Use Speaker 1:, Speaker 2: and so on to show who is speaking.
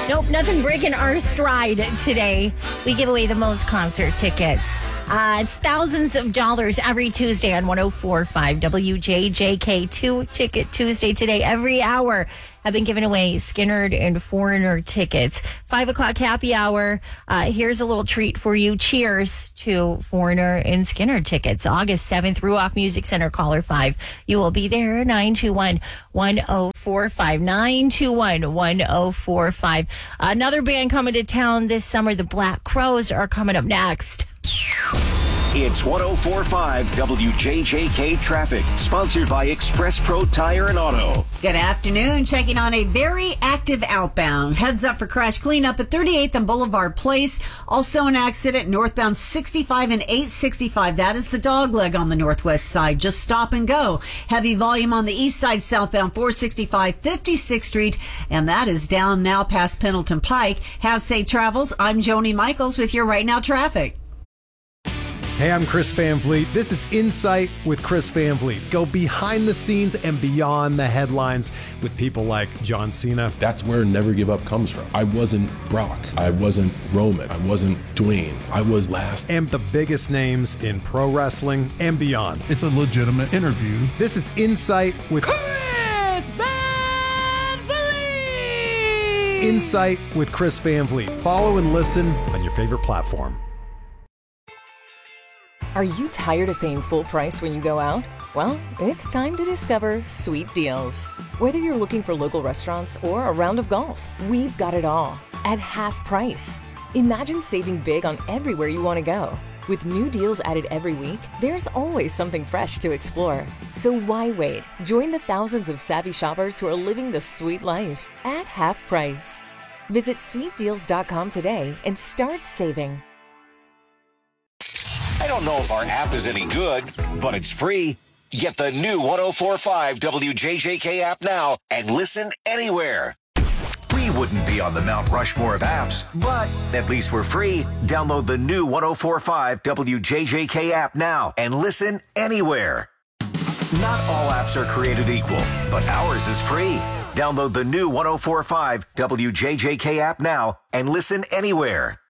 Speaker 1: Nope, nothing breaking our stride today. We give away the most concert tickets. It's thousands of dollars every Tuesday on 104.5 WJJK. 2 Ticket Tuesday today. Every hour have been giving away Skynyrd and Foreigner tickets. 5 o'clock happy hour. Here's a little treat for you. Cheers to Foreigner and Skynyrd tickets. August 7th, Ruoff Music Center, caller 5. You will be there, 921-1045. 921-1045. Another band coming to town this summer, the Black Crowes, are coming up next.
Speaker 2: It's 104.5 WJJK Traffic, sponsored by Express Pro Tire and Auto.
Speaker 3: Good afternoon. Checking on a very active outbound. Heads up for crash cleanup at 38th and Boulevard Place. Also an accident northbound 65 and 865. That is the dog leg on the northwest side. Just stop and go. Heavy volume on the east side southbound 465 56th Street. And that is down now past Pendleton Pike. Have safe travels. I'm Joni Michaels with your Right Now traffic.
Speaker 4: Hey, I'm Chris Van Vliet. This is Insight with Chris Van Vliet. Go behind the scenes and beyond the headlines with people like John Cena.
Speaker 5: That's where Never Give Up comes from. I wasn't Brock. I wasn't Roman. I wasn't Dwayne. I was last.
Speaker 4: And the biggest names in pro wrestling and beyond.
Speaker 6: It's a legitimate interview.
Speaker 4: This is Insight with
Speaker 7: Chris Van Vliet.
Speaker 4: Insight with Chris Van Vliet. Follow and listen on your favorite platform.
Speaker 8: Are you tired of paying full price when you go out? Well, it's time to discover Sweet Deals. Whether you're looking for local restaurants or a round of golf, we've got it all at half price. Imagine saving big on everywhere you want to go. With new deals added every week, there's always something fresh to explore. So why wait? Join the thousands of savvy shoppers who are living the sweet life at half price. Visit sweetdeals.com today and start saving.
Speaker 2: I don't know if our app is any good, but it's free. Get the new 104.5 WJJK app now and listen anywhere. We wouldn't be on the Mount Rushmore of apps, but at least we're free. Download the new 104.5 WJJK app now and listen anywhere. Not all apps are created equal, but ours is free. Download the new 104.5 WJJK app now and listen anywhere.